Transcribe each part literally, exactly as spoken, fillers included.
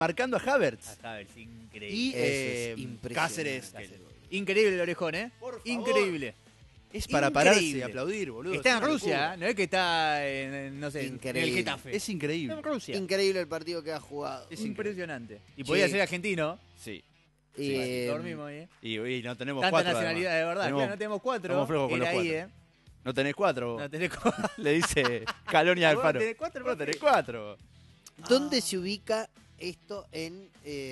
marcando a Havertz. A Havertz, increíble. Y eh, es impresionante. Cáceres. que- Cáceres. Increíble el orejón, ¿eh? Por favor. Increíble. Es para Increíble. pararse y aplaudir, boludo. Está Es en una Rusia, locura. ¿eh? No es que está en, en, no sé, en Increíble. el Getafe. Es increíble. en Rusia. Increíble el partido que ha jugado. Es impresionante. Y Sí. podía ser argentino. Sí. Eh, Dormimos ahí, ¿eh? Y, y no tenemos Tanta cuatro. nacionalidad, de verdad. Tenemos- Claro, no tenemos cuatro. estamos flojos con Era los ahí, cuatro. ¿eh? No tenés cuatro. No tenés cuatro. Le dice Calonia Vos Alfaro. tenés cuatro, Vos papi. tenés cuatro. ¿Dónde Ah. se ubica esto en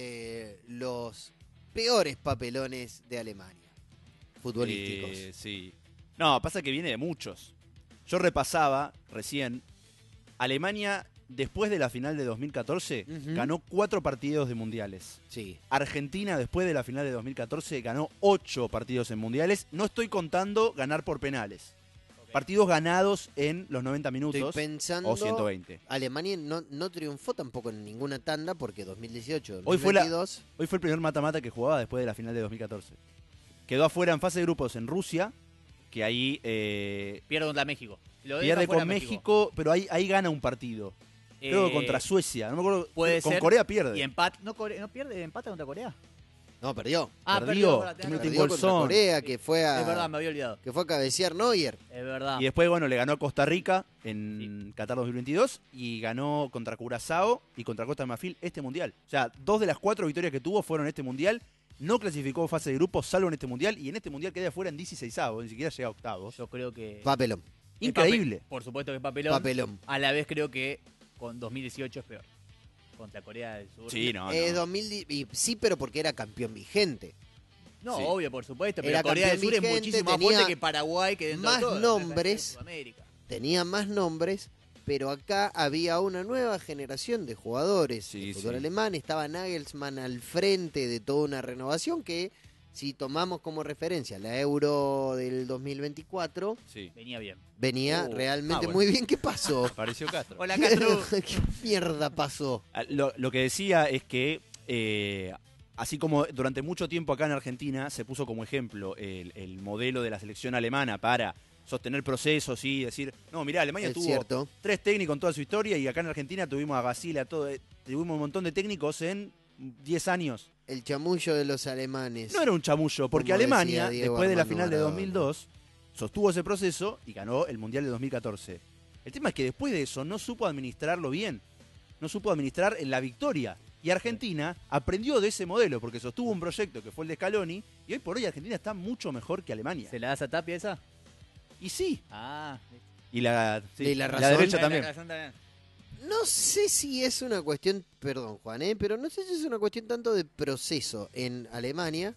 eh, los peores papelones de Alemania? Futbolísticos. Eh, sí. No, pasa que viene de muchos. Yo repasaba recién. Alemania, después de la final de dos mil catorce, Ujú. ganó cuatro partidos de mundiales. Sí. Argentina, después de la final de dos mil catorce, ganó ocho partidos en mundiales. No estoy contando ganar por penales. Partidos ganados en los noventa Estoy minutos pensando. o ciento veinte. Alemania no, no triunfó tampoco en ninguna tanda porque dos mil dieciocho, Hoy fue la- dos mil veintidós, Hoy fue el primer mata-mata que jugaba después de la final de dos mil catorce. Quedó afuera en fase de grupos en Rusia, que ahí eh, Pierde contra México. Lo deja pierde fuera con México, pero ahí, ahí gana un partido. Creo que Eh, contra Suecia, no me acuerdo. puede con ser. Corea pierde. Y empate. ¿No, Core- ¿No pierde? ¿Empata contra Corea? No, perdió. Ah, Perdió. es verdad, tenés Metió razón. un Perdió gol contra son. Corea, que fue a, Es verdad, me había olvidado. que fue a cabecear Neuer. Es verdad. Y después, bueno, le ganó a Costa Rica en Qatar dos mil veintidós y ganó contra Curazao y contra Costa de Marfil este mundial. O sea, dos de las cuatro victorias que tuvo fueron en este mundial. No clasificó fase de grupos salvo en este mundial y en este mundial queda afuera en dieciseisavos, ni siquiera llega a octavos. Yo creo que. Papelón. es Increíble. papel- por supuesto que es papelón. Papelón. A la vez creo que con dos mil dieciocho es peor. Contra Corea del Sur. Sí, no, Eh, no. dos mil di- y sí, pero porque era campeón vigente. No, Sí. obvio, por supuesto. Pero Era Corea del campeón Sur es vigente, muchísimo más tenía fuerte que Paraguay, que dentro más de todo, nombres. de Sudamérica. Tenía más nombres, pero acá había una nueva generación de jugadores Sí, de fútbol sí. alemán. Estaba Nagelsmann al frente de toda una renovación que, si tomamos como referencia la Euro del dos mil veinticuatro, Sí. Venía bien. venía Uh, realmente ah, bueno. muy bien. ¿Qué pasó? Pareció Castro. Hola, Castro. ¿Qué mierda pasó? Ah, Lo, lo que decía es que, eh, así como durante mucho tiempo acá en Argentina se puso como ejemplo el, el modelo de la selección alemana para sostener procesos y decir, no, mirá, Alemania Es tuvo cierto. tres técnicos en toda su historia y acá en Argentina tuvimos a Gasile, a todo, eh, tuvimos un montón de técnicos en diez años. El chamullo de los alemanes. No era un chamullo, porque Como Alemania, decía Diego después de la Armando final de Maradona. dos mil dos, sostuvo ese proceso y ganó el Mundial de dos mil catorce. El tema es que después de eso no supo administrarlo bien, no supo administrar en la victoria. Y Argentina aprendió de ese modelo, porque sostuvo un proyecto que fue el de Scaloni, y hoy por hoy Argentina está mucho mejor que Alemania. ¿Se la das a Tapia esa? Y sí, Ah. y la, sí, Y la la razón. derecha La- la también. razón también. No sé si es una cuestión, perdón Juan, ¿eh? pero no sé si es una cuestión tanto de proceso en Alemania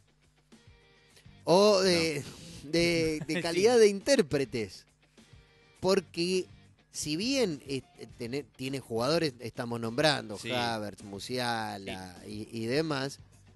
o de, de, de Sí. calidad de intérpretes. Porque si bien eh, tiene, tiene jugadores, estamos nombrando, Sí. Havertz, Musiala y, y demás,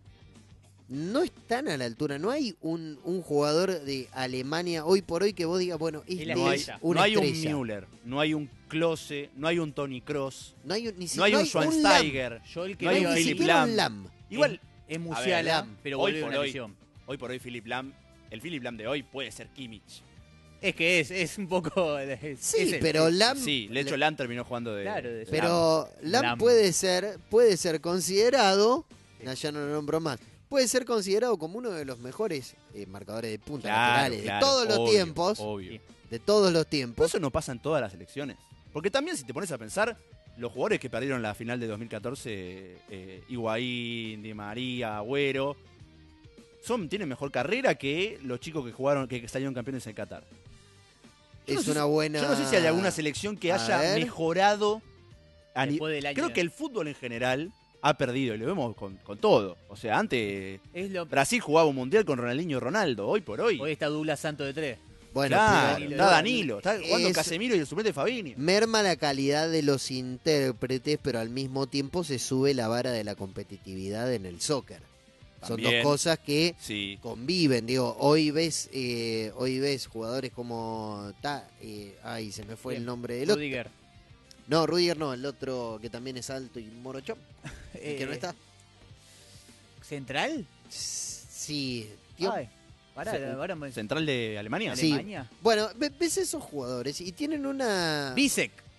no están a la altura. No hay un, un jugador de Alemania hoy por hoy que vos digas, bueno, este la No hay, es estrella. una no hay un estrella. Müller, no hay un Klose, no hay un Toni Kroos, No hay, un- ni si- no hay un Lam. Schweinsteiger. Yo el que No hay veo un ni ahí Philip siquiera Lahm. un Lam. Igual, es A Musiala, ver, Lam. pero hoy vuelve por una hoy, lesión. hoy por hoy Philip Lahm, el Philip Lahm de hoy puede ser Kimmich. Es que es, es un poco... es- Sí, es el- pero Lam... Sí, de hecho Lam terminó jugando de... Claro, de- Pero Lam, Lam. puede ser puede ser considerado, Sí. no, ya no lo nombro más, puede ser considerado como uno de los mejores eh, marcadores de punta Claro, laterales claro, de todos los obvio, tiempos, Obvio. Sí. de todos los Por tiempos. eso no pasa en todas las elecciones. Porque también si te pones a pensar, los jugadores que perdieron la final de dos mil catorce, eh, Higuaín, Di María, Agüero, son, tienen mejor carrera que los chicos que jugaron, que, que salieron campeones en Qatar. Yo no Es sé una si- buena. Yo no sé si hay alguna selección que A haya ver. mejorado. a ni- Después del año. Creo que el fútbol en general ha perdido, y lo vemos con, con todo. O sea, antes Es lo... Brasil jugaba un mundial con Ronaldinho y Ronaldo, hoy por hoy. Hoy está Douglas Santo de tres. Bueno, Claro, pero- está Danilo, está jugando es- Casemiro y el suplente Fabinho. merma la calidad de los intérpretes, pero al mismo tiempo se sube la vara de la competitividad en el soccer. Son También. dos cosas que Sí, conviven, digo, hoy ves eh, hoy ves jugadores como ta, eh, ay, se me fue Bien. el nombre del otro. Rudiger. No, Rudiger no, el otro que también es alto y morochón, el que no Eh, está. ¿Central? Sí, tío. Ay, pará, Se- ahora me... central de Alemania. Sí. Alemania. Bueno, ve- ves esos jugadores y tienen una Bisek. ahí,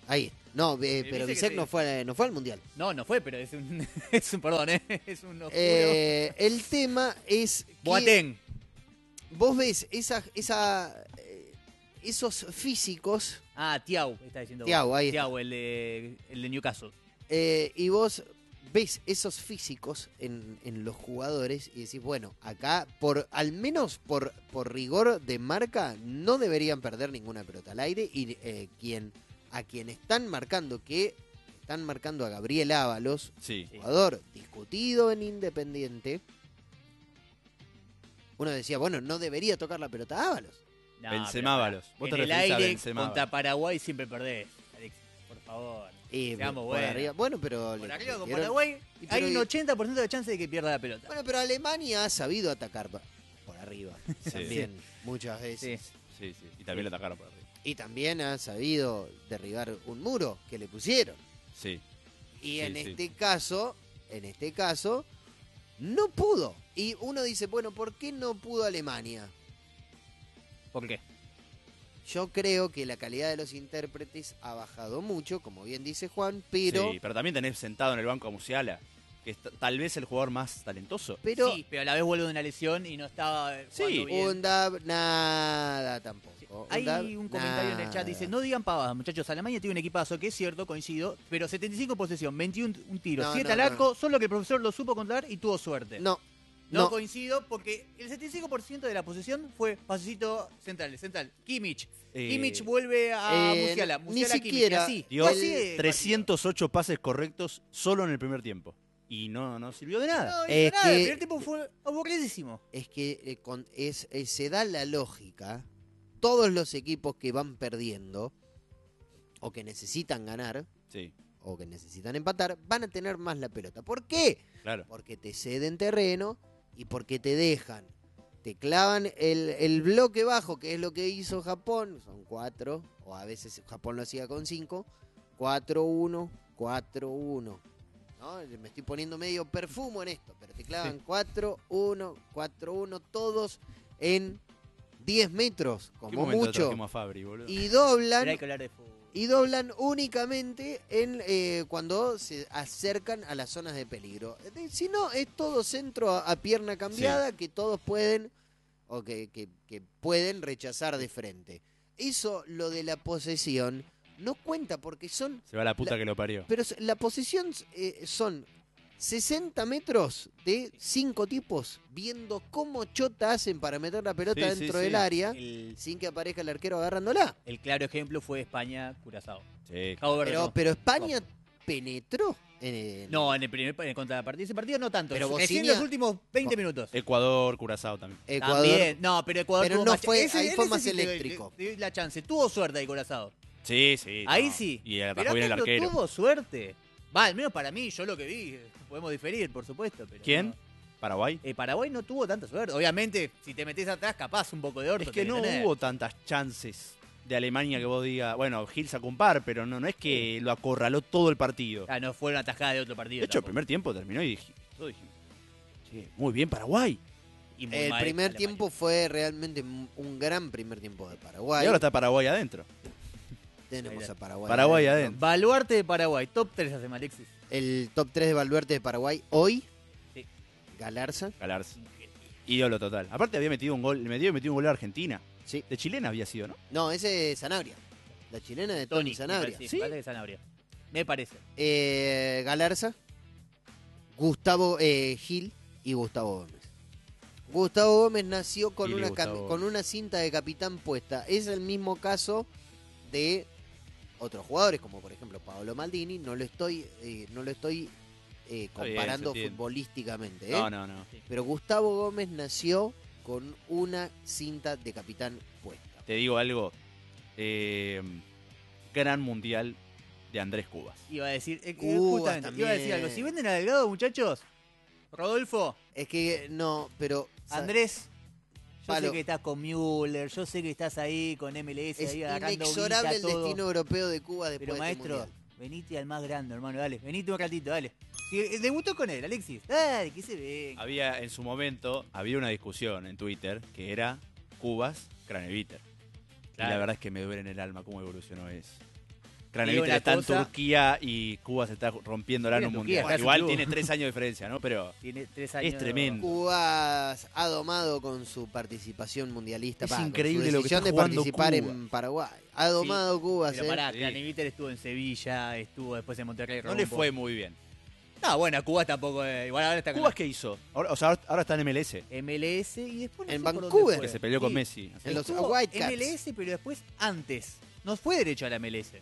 No, eh, Me pero dice que Bisek sí. no fue, no fue al Mundial. No, no fue, pero es un, es un perdón, ¿eh? Es un oscuro. Eh, el tema es que Boateng. vos ves esa, esa, eh, esos físicos Ah, Thiago, está diciendo. vos. Thiago, ahí está. Thiago, el de, el de Newcastle. eh, y vos ves esos físicos en, en los jugadores y decís, bueno, acá, por al menos por, por rigor de marca, no deberían perder ninguna pelota al aire. Y eh, quien, a quien están marcando, que están marcando a Gabriel Ábalos, Sí. jugador discutido en Independiente, uno decía, bueno, no debería tocar la pelota a Ábalos. No, Benzemábalos. pero, Vos en te el referís a aire Benzemábalos. contra Paraguay siempre perdés, Alexis. Por favor. Y Seamos por buenos. arriba- bueno, pero Por le arriba con metieron- Paraguay y pero- hay un ochenta por ciento de chance de que pierda la pelota. Bueno, pero Alemania ha sabido atacar pa- por arriba Sí. también muchas veces. Sí. Sí, sí. Y también lo atacaron por arriba. Y también ha sabido derribar un muro que le pusieron. Sí. Y Sí, en sí. este caso, en este caso, no pudo. Y uno dice, bueno, ¿por qué no pudo Alemania? ¿Por qué? Yo creo que la calidad de los intérpretes ha bajado mucho, como bien dice Juan, pero, Sí, pero también tenés sentado en el banco a Musiala, que es t- tal vez el jugador más talentoso. pero sí, pero a la vez vuelve de una lesión y no estaba Sí, jugando bien. Undab nada tampoco. Hay Undab, un comentario en el chat, dice, nada. no digan pavadas, muchachos, Alemania tiene un equipazo, que es cierto, coincido, pero setenta y cinco posesión, veintiuno un tiro, No, siete no, al no. arco, solo que el profesor lo supo controlar y tuvo suerte. No, No, no. coincido porque el setenta y cinco por ciento de la posesión fue pasecito central, central. Kimmich. Eh, Kimmich vuelve a eh, Musiala. ni Musiala Kimmich, siquiera- así. Dio Así de trescientos ocho pases correctos solo en el primer tiempo. Y no, no sirvió de partido. nada. No, Es hizo nada, que- el primer tiempo fue aburridísimo. Es que eh, con- es, eh, se da la lógica. Todos los equipos que van perdiendo o que necesitan ganar Sí, o que necesitan empatar van a tener más la pelota. ¿Por qué? claro. Porque te ceden terreno y porque te dejan. Te clavan el, el bloque bajo, que es lo que hizo Japón. Son cuatro, o a veces Japón lo hacía con cinco. cuatro uno, cuatro uno. ¿No? Me estoy poniendo medio perfumo en esto, pero te clavan cuatro uno, cuatro uno, todos en diez metros, ¿Qué como momento mucho. trajimos a Fabri, boludo? Y Pero doblan, hay que hablar de fútbol. y doblan únicamente en eh, cuando se acercan a las zonas de peligro. Eh, Si no, es todo centro a, a pierna cambiada que todos pueden o que, que- que pueden rechazar de frente. Eso, lo de la posesión, no cuenta porque son... Se va la puta La- que lo parió. Pero s- la posesión eh, son sesenta metros de cinco tipos viendo cómo chota hacen para meter la pelota Sí, sí, dentro sí. del área El, sin que aparezca el arquero agarrándola. el claro ejemplo fue España-Curazao. Sí. Cabo Verde Pero, no. pero España penetró en el... No, en el primer en contrapartido. Ese partido no tanto. Pero Recién Bosnia- los últimos veinte minutos. Ecuador, Curazao también. Ecuador. También. No, pero Ecuador Pero tuvo no más- fue- ese- ahí en fue ese más sí te doy- eléctrico. te doy la chance. Tuvo suerte ahí Curazao. Sí, sí. Ahí no. sí. Y Pero atajó bien el tanto arquero. tuvo suerte. Va, al menos para mí, yo lo que vi. Podemos diferir, por supuesto. Pero ¿Quién? no. Paraguay. Eh, Paraguay no tuvo tanta suerte. Obviamente, si te metes atrás, capaz un poco de orto. Es que tenés no tener. hubo tantas chances de Alemania que vos digas, bueno, Gil sacó un par, pero no, no es que lo acorraló todo el partido. Ah, no fueron atajadas de otro partido. De hecho, el tampoco. primer tiempo terminó y dije, todos dijimos, "Che, muy bien Paraguay. Y muy El mal primer Alemania. tiempo fue realmente un un gran primer tiempo de Paraguay. Y ahora está Paraguay adentro. Tenemos Ahí a Paraguay. Paraguay adentro. adentro. Baluarte de Paraguay. Top tres hacemos, Alexis. El top tres de Baluarte de Paraguay hoy. Sí. Galarza. Galarza. Ídolo total. Aparte había metido un gol, metió, metió un gol a Argentina. Sí. De chilena había sido, ¿no? No, ese es Sanabria. La chilena de Tony, Tony. Sanabria. Sí, ¿Sí? me parece que Sanabria. Me parece. Eh, Galarza, Gustavo eh, Gil y Gustavo Gómez. Gustavo Gómez nació con Gil y una, Gustavo cami- Gómez. con una cinta de capitán puesta. Es el mismo caso de otros jugadores, como por ejemplo Paolo Maldini. No lo estoy, eh, no lo estoy eh, Está bien, comparando se entiende. futbolísticamente. ¿eh? No, no, no. Pero Gustavo Gómez nació con una cinta de capitán puesta. Te digo algo. eh, gran mundial de Andrés Cubas. Iba a decir, eh, Cuba justamente, iba a decir también. algo. Si venden a Delgado, muchachos, Rodolfo, Es que no, pero... sa- Andrés, yo Palo. sé que estás con Müller, yo sé que estás ahí con M L S, Es ahí agarrando inexorable guita, el todo. destino europeo de Cuba después Pero de este maestro, mundial. venite al más grande, hermano, dale. Venite un ratito, dale. Si, eh, debutó con él, Alexis. Dale, que se ve. Había, en su momento, había una discusión en Twitter que era Cubas, Craneviter. Y Claro. la verdad es que me duele en el alma cómo evolucionó eso. Craneviter una está cosa- en Turquía y Cuba se está rompiendo la en Mira, un Turquía, mundial. casi Igual tuvo. tiene tres años de diferencia, ¿no? Pero Tiene tres años. es tremendo. Cuba ha domado con su participación mundialista. Es pa, con su increíble lo que decisión está de jugando participar Cuba. en Paraguay. Ha domado Cuba. Pero ¿sí? pará, Sí. Craneviter estuvo en Sevilla, estuvo después en Monterrey. no le Rombo. fue muy bien. No, bueno, Cuba tampoco. eh, igual ahora está con ¿Cuba la qué hizo? Ahora, o sea, ahora- ahora está en M L S, M L S y después no En sé por dónde Vancouver. fue. que se peleó con Sí. Messi. En los Estuvo Whitecaps. M L S, pero después antes. No fue derecho a la M L S.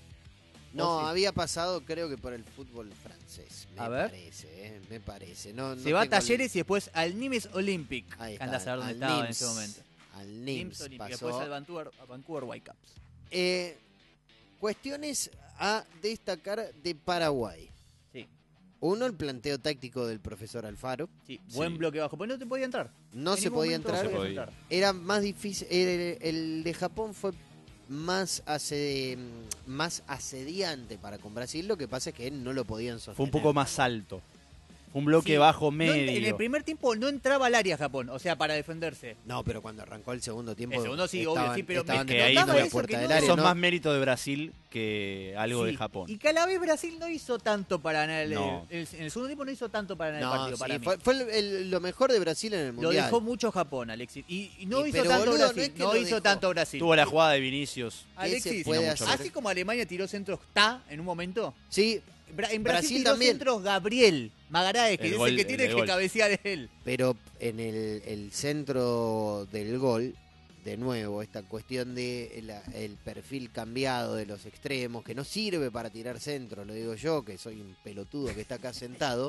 No, ¿O sí? había pasado creo que por el fútbol francés. Me A ver. parece, eh, me parece. No, no Se va a tengo el- Talleres y después al Nimes Olympic. Ahí Que está, anda a saber dónde al estaba en Nimes. ese momento. Al Nimes Nimes Olympic. pasó. Después al Vancouver, a Vancouver Whitecaps. Eh, cuestiones a destacar de Paraguay. Sí, Uno, el planteo táctico del profesor Alfaro. sí. Buen Sí. bloque bajo. Pues no te podía entrar. No En se ningún podía momento entrar. No se podías podía. Era más difícil. El, el de Japón fue más, ase- más asediante para con Brasil. Lo que pasa es que no lo podían sostener. Fue un poco más alto. Fue un bloque Sí. bajo No, medio. en el primer tiempo no entraba al área Japón, o sea, para defenderse. No, pero cuando arrancó el segundo tiempo. El segundo sí, obvio, estaban- sí, pero estaban me- que ahí defendiendo fue la eso puerta que del no- área. Eso es ¿no? más mérito de Brasil que algo de Sí. Japón. Y que a la vez Brasil no hizo tanto para ganar el, No. el- en el segundo tiempo no hizo tanto para ganar el No, partido, sí, para mí. fue, fue el- el- lo mejor de Brasil en el Lo mundial. dejó mucho Japón, Alexis. Y, y no Y, hizo pero, tanto boludo, no Brasil. es que No, lo hizo dejó. tanto Brasil. Tuvo la jugada de Vinicius. Alexis, ¿Qué se puede no, hacer? así como Alemania tiró centros ta en un momento, Sí, Bra- en Brasil, Brasil tiró también. centros Gabriel Magaraes, que El es gol- el que el tiene de que gol. cabecear él. pero en el, el centro del gol, de nuevo, esta cuestión de la- el perfil cambiado de los extremos, que no sirve para tirar centro, lo digo yo, que soy un pelotudo que está acá sentado.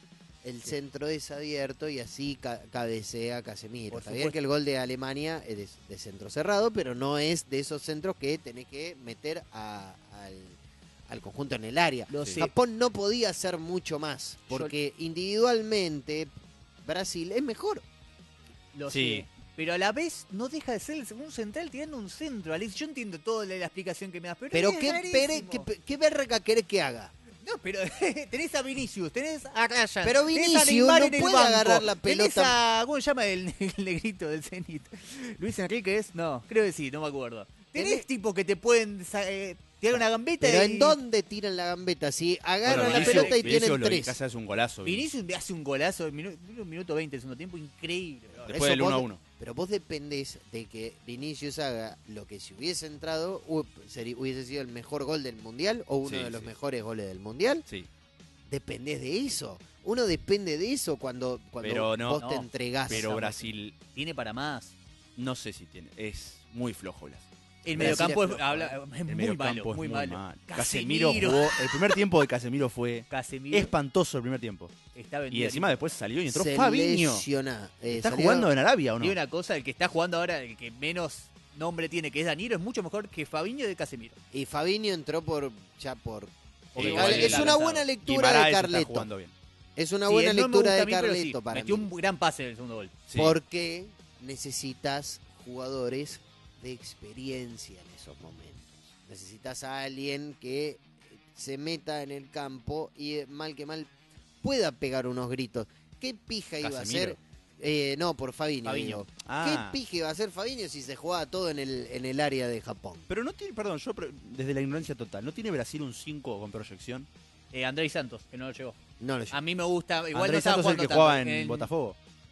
El centro es abierto y así ca- cabecea Casemiro. Por Está bien supuesto. que el gol de Alemania es de, de centro cerrado, pero no es de esos centros que tenés que meter a- al, al conjunto en el área. Lo sé. Japón no podía hacer mucho más, porque individualmente Brasil es mejor. Lo Sí. sé. Pero a la vez no deja de ser el segundo central tirando un centro, Alex. Yo entiendo toda la, la explicación que me das, pero, Pero es ¿qué, rarísimo. pere- qué, qué verga querés que haga? No, pero tenés a Vinicius, tenés a Ryan. Pero tenés a Vinicius Neymar no en el puede banco, agarrar la Tenés pelota. a, ¿cómo se llama el, el negrito del Zenit? Luis Enríquez, no, creo que sí, no me acuerdo. Tenés Tenés- tipos que te pueden sa- eh, tirar una gambeta Pero y... ¿en dónde tiran la gambeta? Si agarran Bueno, la Vinicius- pelota y Vinicius tienen lo que tres. hace es un golazo. Vinicius me hace un golazo en minu- un minuto veinte del segundo tiempo, increíble. bro. Después Eso del vos- uno a uno. Pero vos dependés de que Vinicius haga lo que si hubiese entrado hu- sería- hubiese sido el mejor gol del mundial o uno Sí, de los sí. mejores goles del mundial. Sí. Dependés de eso. Uno depende de eso cuando, cuando Pero no, vos te no, entregás. Pero Brasil, Tiene para más. no sé si tiene. Es muy flojo Brasil. El Brasil mediocampo es es, flojo, habla- ¿eh? es El muy mediocampo malo, es muy malo. mal. Casemiro. Casemiro jugó. El primer tiempo de Casemiro fue Casemiro espantoso el primer tiempo. está vendido. Y encima después salió y entró Se Fabinho. lesiona. Eh, ¿Está salió- jugando en Arabia o no? Y una cosa, el que está jugando ahora, el que menos nombre tiene, que es Danilo, es mucho mejor que Fabinho de Casemiro. Y Fabinho entró por ya por. Porque Eh, igual es el una lanzado. buena Y lectura de Guimaraes está Carleto. jugando bien. Es una Sí, buena él no me lectura gusta a de mí, pero Carleto sí, para metió mí. un gran pase en el segundo gol. Sí. Porque necesitas jugadores de experiencia en esos momentos. Necesitas a alguien que se meta en el campo y eh, mal que mal pueda pegar unos gritos. ¿Qué pija iba a Casemiro. hacer? Eh, no, por Fabinho. Fabinho. digo. Ah. ¿Qué pija iba a hacer Fabinho si se jugaba todo en el, en el área de Japón? Pero no tiene, perdón, yo pre- desde la ignorancia total, ¿no tiene Brasil un cinco con proyección? Eh, Andrés Santos, que no lo llegó. No lo A mí me gusta, igual Andrés no estaba Santos es el jugando que tanto. jugaba en En- Botafogo.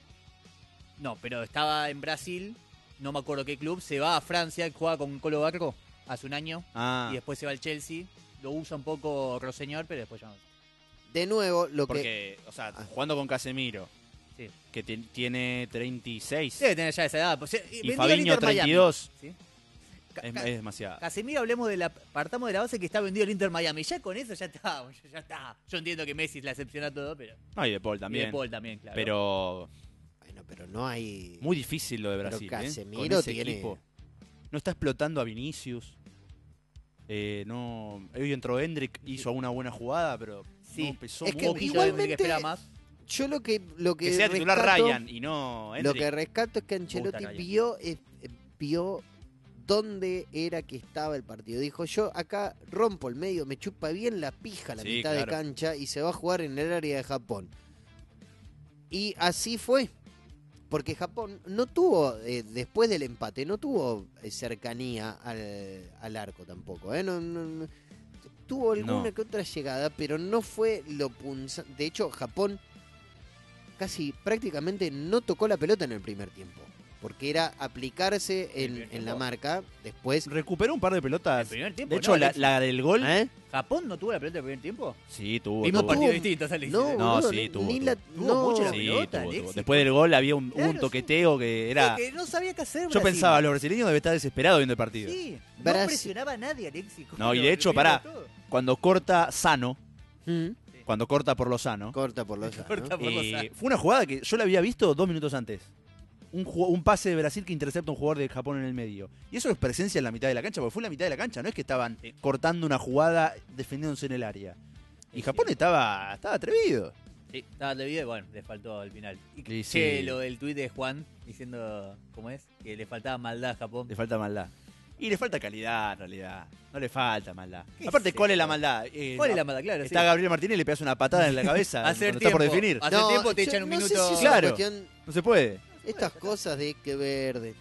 No, pero estaba en Brasil, no me acuerdo qué club, se va a Francia, juega con Colo Barco hace un año, Ah, y después se va al Chelsea, lo usa un poco Roseñor, pero después ya no. De nuevo, lo que... porque, o sea, Ah. jugando con Casemiro, Sí. que te- tiene treinta y seis, Debe tener ya esa edad. Pues, eh, y vendió al Fabinho Inter Miami, treinta y dos, ¿sí? Ca- es, ca- es demasiado. Casemiro, hablemos de la, partamos de la base que está vendido el Inter Miami. Ya con eso ya está, ya, ya está. Yo entiendo que Messi es la excepción a todo, pero No, y De Paul y también. De Paul también, claro. Pero Bueno, pero no hay... muy difícil lo de Pero Brasil, ¿eh? Casemiro Con ese tiene- equipo. No está explotando a Vinicius. Eh, no, hoy entró Hendrik, hizo una buena jugada, pero Sí. no pesó Es un que mucho. poquito de que igualmente- espera más. Yo lo que, lo que, Que sea titular rescato- Ryan y no Lo Hendrik. que rescato es que Ancelotti Ryan. vio, eh, eh, vio dónde era que estaba el partido. Dijo, yo acá rompo el medio, me chupa bien la pija la Sí, mitad de claro. cancha y se va a jugar en el área de Japón. Y así fue. Porque Japón no tuvo, eh, después del empate, no tuvo eh, cercanía al, al arco tampoco. ¿eh? No, no- no- tuvo alguna No. que otra llegada, pero no fue lo punzante. De hecho, Japón casi prácticamente no tocó la pelota en el primer tiempo. Porque era aplicarse en, primer en la tiempo? marca. Después. Recuperó un par de pelotas. El primer tiempo, De hecho, no, la, Alex. la del gol. ¿Eh? ¿Japón no tuvo la pelota el primer tiempo? Sí, tuvo. Vimos tuvo. partidos tuvo- distintos, Alex. No, No, boludo, sí, ni- tuvo, ni tuvo. la- Tuvo no, mucho la Sí, pelota, tuvo, tuvo. Alexis. Después del gol había un, Claro, un toqueteo que era. Que no sabía qué hacer Yo Brasil. pensaba, los brasileños deben estar desesperados viendo el partido. Sí, no Brasil- presionaba a nadie, Alexis. No, y de Lo- hecho, lo pará. todo. Cuando corta Sano, Mm, cuando corta por lo Sano, corta por los Corta años. por los eh, años. fue una jugada que yo la había visto dos minutos antes. Un, ju- un pase de Brasil que intercepta a un jugador de Japón en el medio. Y eso es presencia en la mitad de la cancha, porque fue en la mitad de la cancha, no es que estaban Sí. cortando una jugada defendiéndose en el área. Y Sí, Japón sí. estaba, estaba atrevido. Sí, estaba debido y bueno, le faltó al final. Y Sí, che, sí. lo del tuit de Juan diciendo, ¿cómo es? Que le faltaba maldad a Japón. Le falta maldad. Y le falta calidad, en realidad. No le falta maldad. ¿Qué Aparte, es ¿cuál es la eso? maldad? Eh, ¿Cuál es no, la maldad? Claro, Está sí. Gabriel Martínez y le pegas una patada en la cabeza Hacer cuando está por tiempo. definir. Hace tiempo te yo echan un no sé minuto. si es Claro. una cuestión- No se puede. estas cosas de que verde.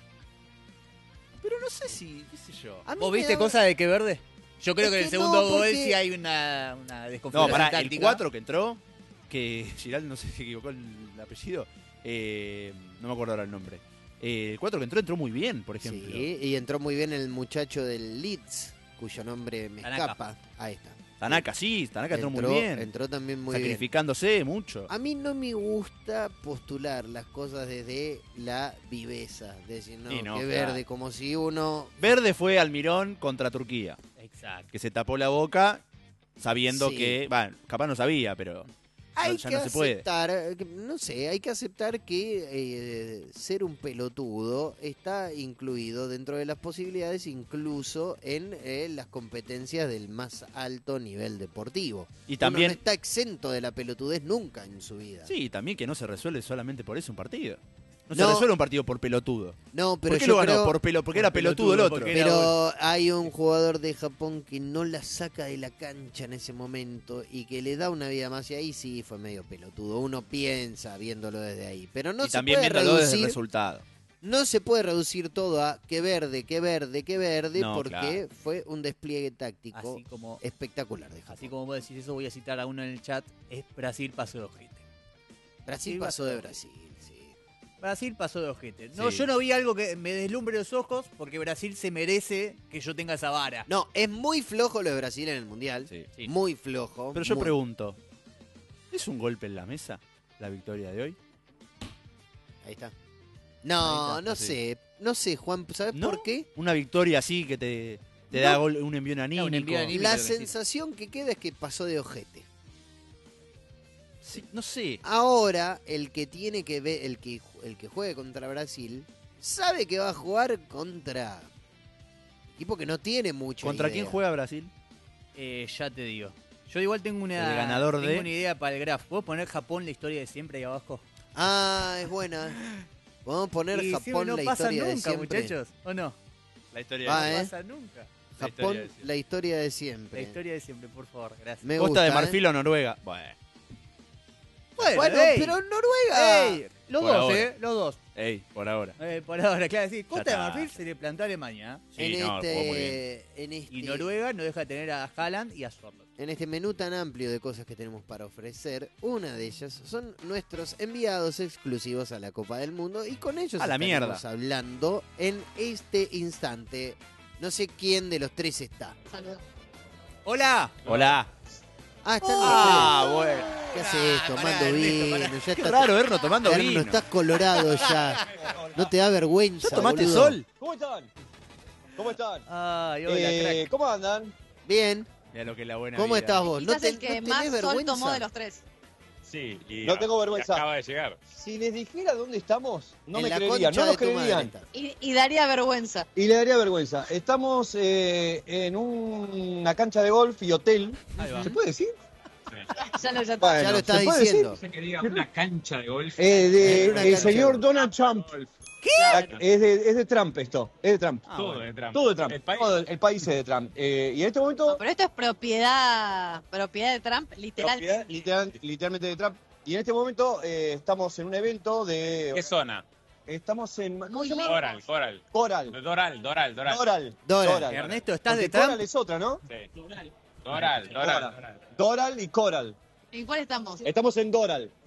Pero no sé si, qué sé yo. A mí ¿Vos me viste da- cosas de que verde? Yo creo Es que en el que segundo no, gol porque- sí hay una, una No, desconfianza pará, el táctica. cuatro que entró, que Giral no sé si se equivocó el apellido, eh, no me acuerdo ahora el nombre. Eh, el cuatro que entró, entró muy bien, por ejemplo. Sí, y entró muy bien el muchacho del Leeds, cuyo nombre me Tanaka. escapa. Ahí está. Tanaka, sí, Tanaka entró, muy bien. Entró también muy bien. sacrificándose mucho. A mí no me gusta postular las cosas desde la viveza. Decir, no, Sí, no, qué claro. verde, como si uno... Verde fue Almirón contra Turquía, Exacto. que se tapó la boca sabiendo Sí. que, bueno, capaz no sabía, pero Hay ya que no se puede. aceptar, eh, que- no sé, hay que aceptar que eh, ser un pelotudo está incluido dentro de las posibilidades, incluso en eh, las competencias del más alto nivel deportivo. Y Uno también, no está exento de la pelotudez nunca en su vida. sí, también que no se resuelve solamente por eso un partido. No, No. se resuelve un partido por pelotudo. No, pero ¿Por qué yo lo ganó? creo- Por pelo, porque por era pelotudo el pelotudo, otro. porque era- Pero hay un jugador de Japón que no la saca de la cancha en ese momento y que le da una vida más, y ahí sí fue medio pelotudo. Uno piensa viéndolo desde ahí. Pero no y se también puede viéndolo desde el reducir, resultado. no se puede reducir todo a que verde, que verde, que verde, No, porque claro. fue un despliegue táctico Así como, espectacular de Japón. así como vos decís eso, voy a citar a uno en el chat. Es Brasil pasó de ojete. Brasil Sí, pasó de bastante. Brasil, sí. Brasil pasó de ojete. No, Sí. yo no vi algo que me deslumbre los ojos porque Brasil se merece que yo tenga esa vara. No, es muy flojo lo de Brasil en el Mundial. Sí. Sí. Muy flojo. Pero yo muy- pregunto, ¿es un golpe en la mesa la victoria de hoy? Ahí está. No, Ahí está, no sí. sé. No sé, Juan, ¿sabes ¿No? por qué? Una victoria así que te, te No. da gol- un envío anímico. un envío anímico. La creo que sí. sensación que queda es que pasó de ojete. Sí, no sé. Ahora, el que tiene que ver, el que, el que juegue contra Brasil, sabe que va a jugar contra equipo que no tiene mucho. ¿Contra idea. quién juega Brasil? Eh, ya te digo. Yo igual tengo una, El ganador tengo de- una idea para el graph. ¿Puedo poner Japón la historia de siempre ahí abajo? Ah, es buena. Vamos a poner Y sí, Japón no la pasa historia de nunca, siempre. muchachos. ¿O no? La historia Va, no ¿eh? pasa nunca. La Japón historia de siempre. la historia de La siempre. historia de siempre, por favor. Gracias. Me Costa gusta, de ¿eh? Marfil o Noruega. Bueno, Bueno, Bueno, ey, pero Noruega. ey, los Por dos, ahora. ¿eh? Los dos. ey, por ahora. Eh, por ahora, claro, sí. Costa de está. Marfil se le plantó a Alemania. Sí, en, no, jugó muy bien. este, en este Y Noruega no deja de tener a Haaland y a Sorloth. En este menú tan amplio de cosas que tenemos para ofrecer, una de ellas son nuestros enviados exclusivos a la Copa del Mundo, y con ellos A la estaremos mierda. hablando en este instante. No sé quién de los tres está. ¡Hola! Hola. Ah, están Ah, los bueno. tres. ¿Qué haces? pará, Tomando Ernesto, vino. pará. Ya Qué está, raro, Erno, tomando Erno, vino. estás colorado ya. No te da vergüenza. ¿Ya tomaste boludo. sol? ¿Cómo están? ¿Cómo están? Ay, hola, Eh, crack. ¿Cómo andan? Bien. Mira lo que es la buena ¿Cómo vida. estás vos? Quizás te- el que tenés más sol vergüenza? tomó de los tres. Sí, y No a- tengo vergüenza. y acaba de llegar. Si les dijera dónde estamos, no En me la creerían, concha no nos de tu madre creerían. estás. Y, y daría vergüenza. Y le daría vergüenza. Estamos eh, en un- una cancha de golf y hotel. Ahí va. ¿Se puede decir? Ya lo, ya Bueno, Ya lo estás ¿se puede diciendo. Dice que diga una cancha de golf. decir? Eh, de- En una el cancha de señor golf. Donald Trump. La- es, de, es de Trump esto. Es de Trump. Ah, todo bueno. de Trump. Todo de Trump. El país. Todo el, el país es de Trump. Eh, y en este No, momento, pero esto es propiedad propiedad de Trump, literal. propiedad literal- literalmente de Trump. Y en este momento eh, estamos en un evento de... ¿Qué zona? Estamos en... ¿Cómo Muy se llama? Coral, Coral. Coral. Doral, Doral, Doral. Doral. Doral. Ernesto, ¿estás Porque de Trump? Coral es otra, ¿no? Sí. Doral, Doral, Doral. Doral. Doral y Coral. ¿En cuál estamos? Estamos en Doral.